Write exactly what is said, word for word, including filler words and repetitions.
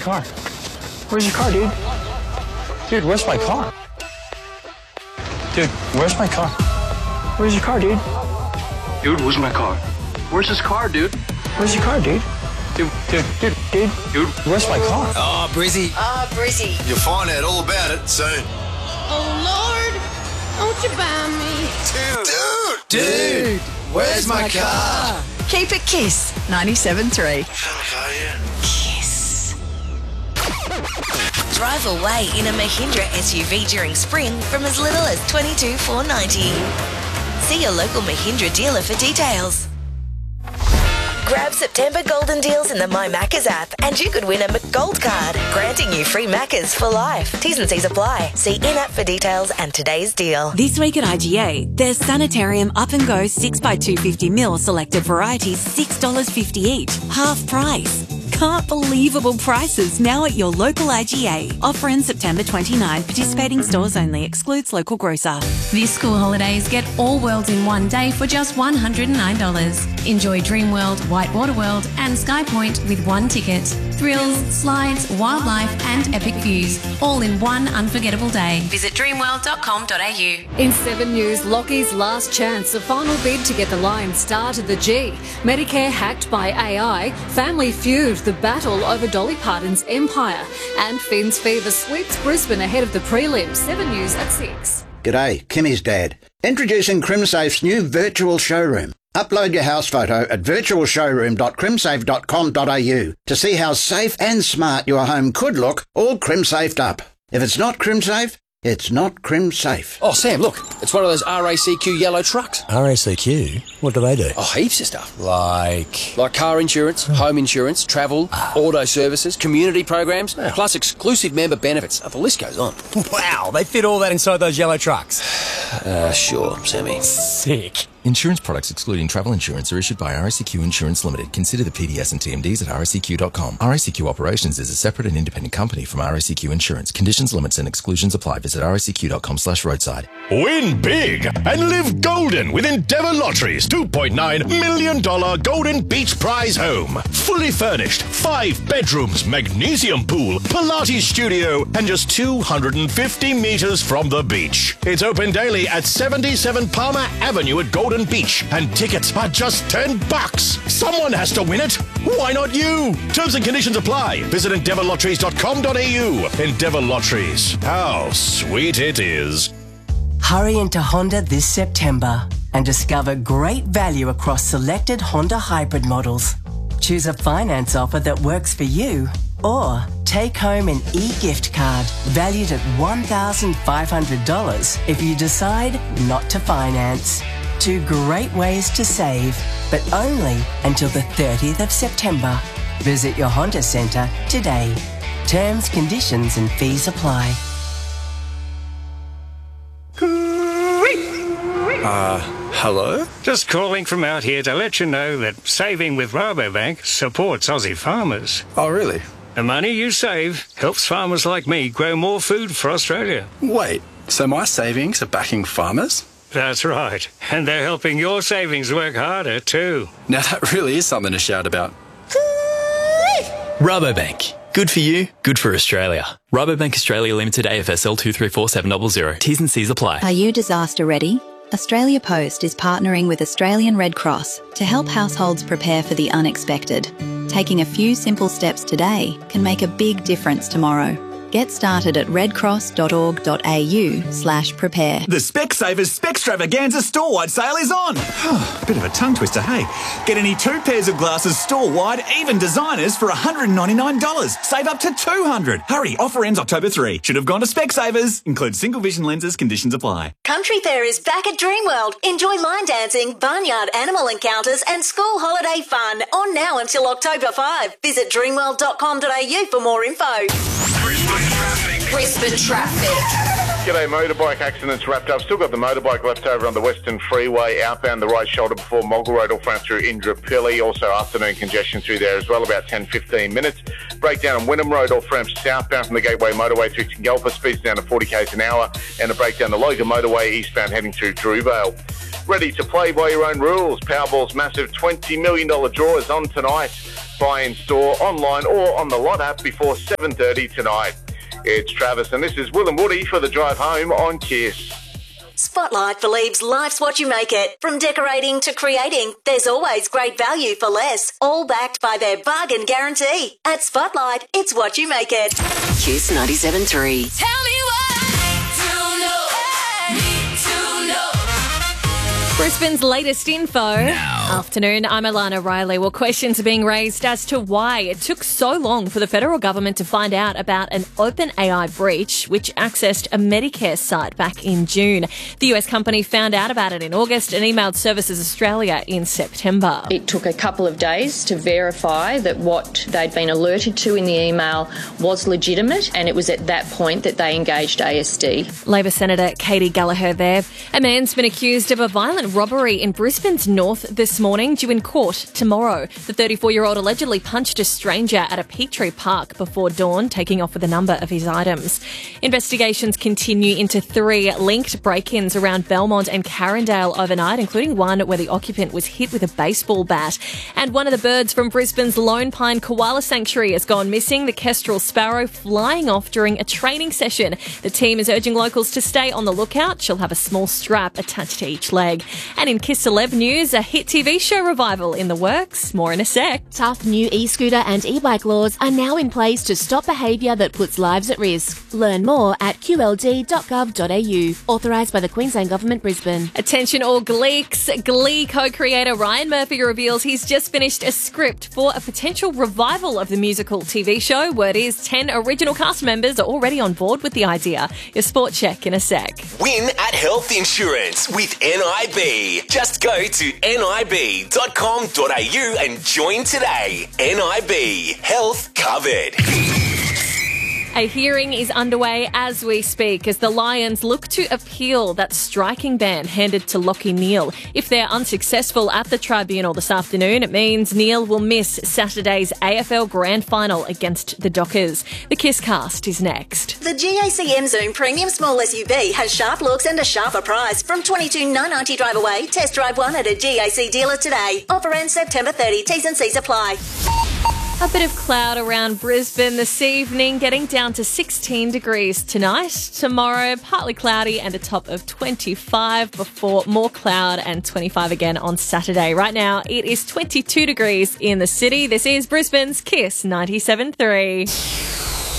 car? Where's your car, dude? Dude, where's my car? Dude, where's my car? Where's your car, dude? Dude, where's my car? Where's his car, dude? Where's your car, dude? Dude, dude, dude, dude, dude, where's my car? Oh, Brizzy. Ah, Brizzy. You'll find out all about it soon. Oh, Lord, won't you buy me? Dude! Dude, where's my car? Keep it Kiss ninety-seven point three. Fuck, are you? Kiss. Drive away in a Mahindra S U V during spring from as little as twenty-two thousand four hundred ninety dollars. See your local Mahindra dealer for details. Grab September golden deals in the My Maccas app and you could win a McGold card, granting you free Maccas for life. T's and C's apply. See in-app for details and today's deal. This week at I G A, there's Sanitarium Up and Go six by two hundred fifty mil selected varieties, six dollars fifty each, half price. Can't believable prices now at your local I G A. Offer in September twenty-ninth. Participating stores only. Excludes local grocer. This school holidays, get all worlds in one day for just one hundred nine dollars. Enjoy Dreamworld, Whitewater World and Sky Point with one ticket. Thrills, slides, wildlife and epic views, all in one unforgettable day. Visit dreamworld dot com dot a u. In seven News, Lockie's last chance, a final bid to get the Lions star to the G. Medicare hacked by A I. Family Feud, the battle over Dolly Parton's empire. And Finn's Fever sweeps Brisbane ahead of the prelims. seven News at six. G'day, Kimmy's dad. Introducing CrimSafe's new virtual showroom. Upload your house photo at virtual showroom dot crimsafe dot com dot a u to see how safe and smart your home could look, all CrimSafed up. If it's not CrimSafe, it's not CrimSafe. Oh, Sam, look. It's one of those R A C Q yellow trucks. R A C Q? What do they do? Oh, heaps of stuff. Like? Like car insurance, home insurance, travel, auto services, community programs, plus exclusive member benefits. Oh, the list goes on. Wow, they fit all that inside those yellow trucks. Uh, sure, Sammy. Sick. Insurance products excluding travel insurance are issued by R A C Q Insurance Limited. Consider the P D S and T M Ds at R A C Q dot com. R A C Q Operations is a separate and independent company from R A C Q Insurance. Conditions, limits and exclusions apply. Visit R A C Q dot com slash roadside. Win big and live golden with Endeavour Lottery's two point nine million dollars Golden Beach Prize home. Fully furnished, five bedrooms, magnesium pool, Pilates studio, and just two hundred fifty metres from the beach. It's open daily at seventy-seven Palmer Avenue at Golden Beach, and tickets are just ten bucks. Someone has to win it. Why not you? Terms and conditions apply. Visit endeavour lotteries dot com dot a u. Endeavour Lotteries. How sweet it is. Hurry into Honda this September and discover great value across selected Honda hybrid models. Choose a finance offer that works for you, or take home an e-gift card valued at one thousand five hundred dollars if you decide not to finance. Two great ways to save, but only until the thirtieth of September. Visit your Honda Centre today. Terms, conditions and fees apply. Uh, hello? Just calling from out here to let you know that saving with Rabobank supports Aussie farmers. Oh, really? The money you save helps farmers like me grow more food for Australia. Wait, so my savings are backing farmers? That's right. And they're helping your savings work harder too. Now that really is something to shout about. Rabobank. Good for you, good for Australia. Rabobank Australia Limited, A F S L two three four seven zero zero. T's and C's apply. Are you disaster ready? Australia Post is partnering with Australian Red Cross to help households prepare for the unexpected. Taking a few simple steps today can make a big difference tomorrow. Get started at redcross.org.au slash prepare. The Specsavers Spextravaganza store-wide sale is on. Bit of a tongue twister, hey? Get any two pairs of glasses store-wide, even designers, for one hundred ninety-nine dollars. Save up to two hundred dollars. Hurry, offer ends October third. Should have gone to Specsavers. Includes single vision lenses, conditions apply. Country Fair is back at Dreamworld. Enjoy line dancing, barnyard animal encounters and school holiday fun on now until October fifth. Visit dreamworld dot com dot a u for more info. Brisbane traffic. G'day, motorbike accidents wrapped up. Still got the motorbike left over on the Western Freeway, outbound the right shoulder before Mogul Road, all front through Indooroopilly. Also afternoon congestion through there as well, about ten to fifteen minutes. Breakdown on Wynnum Road, all front southbound from the Gateway Motorway through Tingalpa, speeds down to forty k's an hour. And a breakdown the Logan Motorway, eastbound heading through Drewvale. Ready to play by your own rules. Powerball's massive twenty million dollars draw is on tonight. Buy in store, online or on the Lot app before seven thirty tonight. It's Travis and this is Will and Woody for the drive home on Kiss. Spotlight believes life's what you make it. From decorating to creating, there's always great value for less, all backed by their bargain guarantee. At Spotlight, it's what you make it. Kiss ninety-seven point three. Tell me Brisbane's latest info. Now. Afternoon, I'm Alana Riley. Well, questions are being raised as to why it took so long for the federal government to find out about an OpenAI breach which accessed a Medicare site back in June. The U S company found out about it in August and emailed Services Australia in September. It took a couple of days to verify that what they'd been alerted to in the email was legitimate, and it was at that point that they engaged A S D. Labor Senator Katie Gallagher there. A man's been accused of a violent robbery in Brisbane's north this morning, due in court tomorrow. The thirty-four-year-old allegedly punched a stranger at a Petrie Park before dawn, taking off with a number of his items. Investigations continue into three linked break-ins around Belmont and Carindale overnight, including one where the occupant was hit with a baseball bat. And one of the birds from Brisbane's Lone Pine Koala Sanctuary has gone missing, the kestrel sparrow flying off during a training session. The team is urging locals to stay on the lookout. She'll have a small strap attached to each leg. And in Kiss Celeb news, a hit T V show revival in the works. More in a sec. Tough new e-scooter and e-bike laws are now in place to stop behaviour that puts lives at risk. Learn more at q l d dot gov dot a u. Authorised by the Queensland Government, Brisbane. Attention all Gleeks. Glee co-creator Ryan Murphy reveals he's just finished a script for a potential revival of the musical T V show. Word is ten original cast members are already on board with the idea. Your sport check in a sec. Win at Health Insurance with N I B. Just go to n i b dot com dot a u and join today. N I B. Health covered. A hearing is underway as we speak as the Lions look to appeal that striking ban handed to Lachie Neale. If they're unsuccessful at the tribunal this afternoon, it means Neale will miss Saturday's A F L Grand Final against the Dockers. The Kiss Cast is next. The G A C M Zoom Premium Small S U V has sharp looks and a sharper price. From twenty-two thousand nine hundred ninety drive away, test drive one at a G A C dealer today. Offer ends September thirtieth. T's and C's apply. A bit of cloud around Brisbane this evening, getting down to sixteen degrees tonight. Tomorrow, partly cloudy and a top of twenty-five before more cloud and twenty-five again on Saturday. Right now, it is twenty-two degrees in the city. This is Brisbane's Kiss ninety-seven point three.